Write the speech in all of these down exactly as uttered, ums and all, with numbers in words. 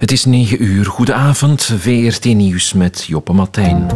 Het is negen uur. Goedenavond, V R T Nieuws met Joppe Martijn.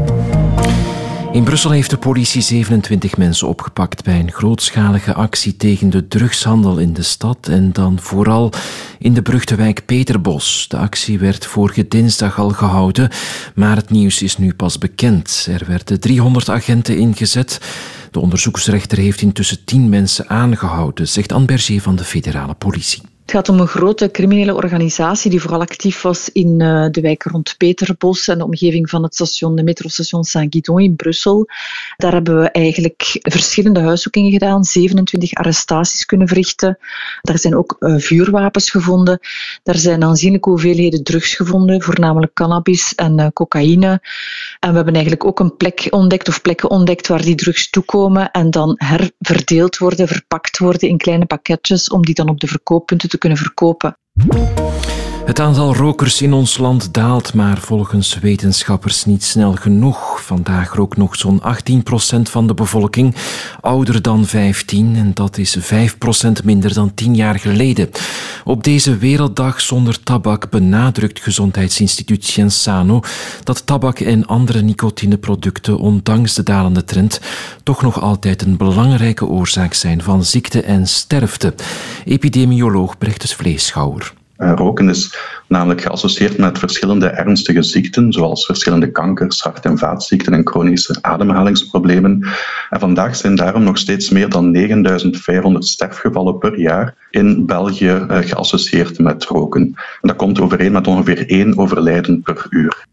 In Brussel heeft de politie zevenentwintig mensen opgepakt bij een grootschalige actie tegen de drugshandel in de stad en dan vooral in de beruchte wijk Peterbos. De actie werd vorige dinsdag al gehouden, maar het nieuws is nu pas bekend. Er werden driehonderd agenten ingezet. De onderzoeksrechter heeft intussen tien mensen aangehouden, zegt Anne Berger van de federale politie. Het gaat om een grote criminele organisatie die vooral actief was in uh, de wijk rond Peterbos en de omgeving van het station, de metrostation Saint-Guidon in Brussel. Daar hebben we eigenlijk verschillende huiszoekingen gedaan, zevenentwintig arrestaties kunnen verrichten. Daar zijn ook uh, vuurwapens gevonden. Daar zijn aanzienlijke hoeveelheden drugs gevonden, voornamelijk cannabis en uh, cocaïne. En we hebben eigenlijk ook een plek ontdekt of plekken ontdekt waar die drugs toekomen en dan herverdeeld worden, verpakt worden in kleine pakketjes om die dan op de verkooppunten te kunnen verkopen. Het aantal rokers in ons land daalt, maar volgens wetenschappers niet snel genoeg. Vandaag rookt nog zo'n achttien procent van de bevolking ouder dan vijftien en dat is vijf procent minder dan tien jaar geleden. Op deze Werelddag zonder tabak benadrukt gezondheidsinstituut Cienzano dat tabak en andere nicotineproducten ondanks de dalende trend toch nog altijd een belangrijke oorzaak zijn van ziekte en sterfte. Epidemioloog Bertus Vleeschouwer. Uh, roken is namelijk geassocieerd met verschillende ernstige ziekten, zoals verschillende kankers, hart- en vaatziekten en chronische ademhalingsproblemen. En vandaag zijn daarom nog steeds meer dan negenduizend vijfhonderd sterfgevallen per jaar in België uh, geassocieerd met roken. En dat komt overeen met ongeveer één overlijden per uur.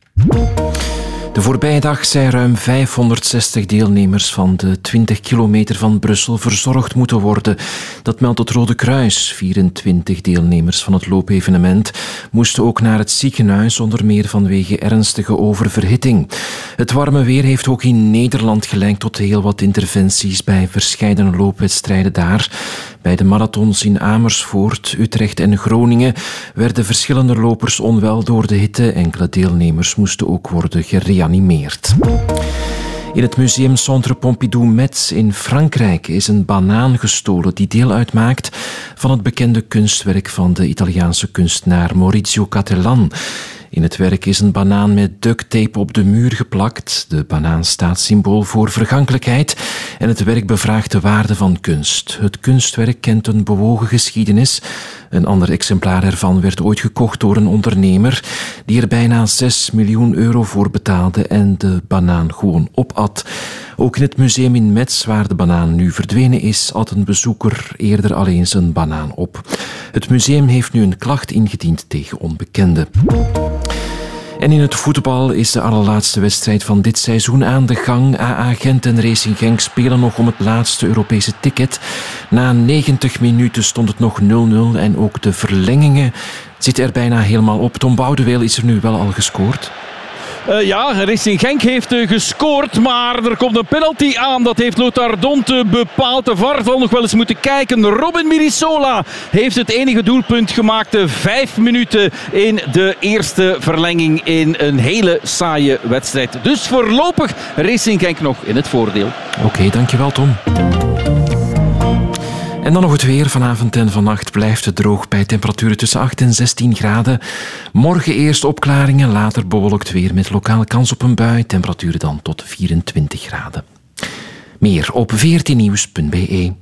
De voorbije dag zijn ruim vijfhonderdzestig deelnemers van de twintig kilometer van Brussel verzorgd moeten worden. Dat meldt het Rode Kruis. vierentwintig deelnemers van het loopevenement moesten ook naar het ziekenhuis, onder meer vanwege ernstige oververhitting. Het warme weer heeft ook in Nederland geleid tot heel wat interventies bij verscheidene loopwedstrijden daar. Bij de marathons in Amersfoort, Utrecht en Groningen werden verschillende lopers onwel door de hitte. Enkele deelnemers moesten ook worden gereanimeerd. In het museum Centre Pompidou-Metz in Frankrijk is een banaan gestolen die deel uitmaakt van het bekende kunstwerk van de Italiaanse kunstenaar Maurizio Cattelan. In het werk is een banaan met ducttape op de muur geplakt. De banaan staat symbool voor vergankelijkheid en het werk bevraagt de waarde van kunst. Het kunstwerk kent een bewogen geschiedenis. Een ander exemplaar ervan werd ooit gekocht door een ondernemer die er bijna zes miljoen euro voor betaalde en de banaan gewoon opat. Ook in het museum in Metz, waar de banaan nu verdwenen is, at een bezoeker eerder al eens een banaan op. Het museum heeft nu een klacht ingediend tegen onbekenden. En in het voetbal is de allerlaatste wedstrijd van dit seizoen aan de gang. A A Gent en Racing Genk spelen nog om het laatste Europese ticket. Na negentig minuten stond het nog nul nul en ook de verlengingen zitten er bijna helemaal op. Tom Boudeweel, is er nu wel al gescoord? Uh, ja, Racing Genk heeft uh, gescoord, maar er komt een penalty aan. Dat heeft Lothar Donte bepaald. De V A R zal nog wel eens moeten kijken. Robin Mirisola heeft het enige doelpunt gemaakt. Vijf minuten in de eerste verlenging in een hele saaie wedstrijd. Dus voorlopig Racing Genk nog in het voordeel. Oké, okay, dankjewel Tom. En dan nog het weer. Vanavond en vannacht blijft het droog bij temperaturen tussen acht en zestien graden. Morgen eerst opklaringen, later bewolkt weer met lokaal kans op een bui. Temperaturen dan tot vierentwintig graden. Meer op v r t nieuws punt b e.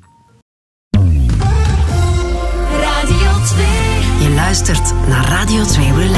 Radio twee. Je luistert naar Radio twee Relax.